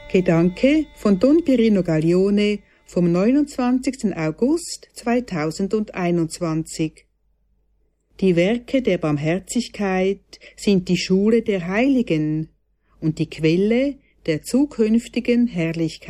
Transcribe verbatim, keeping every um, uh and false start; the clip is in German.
Gedanke von Don Pirino Gaglione vom neunundzwanzigsten August zweitausendeinundzwanzig. Die Werke der Barmherzigkeit sind die Schule der Heiligen und die Quelle der zukünftigen Herrlichkeit.